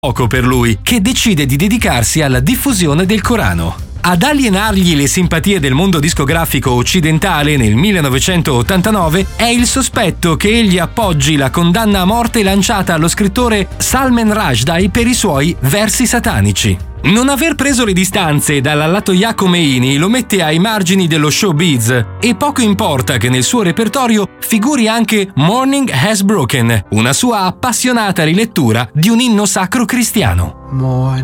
poco per lui, che decide di dedicarsi alla diffusione del Corano. Ad alienargli le simpatie del mondo discografico occidentale nel 1989 è il sospetto che egli appoggi la condanna a morte lanciata allo scrittore Salman Rushdie per i suoi versi satanici. Non aver preso le distanze dall'Ayatollah Khomeini lo mette ai margini dello showbiz e poco importa che nel suo repertorio figuri anche Morning Has Broken, una sua appassionata rilettura di un inno sacro cristiano.